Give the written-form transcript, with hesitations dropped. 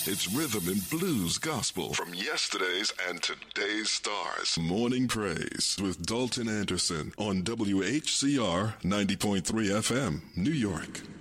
It's rhythm and blues gospel from yesterday's and today's stars. Morning Praise with Dalton Anderson on WHCR 90.3 FM, New York.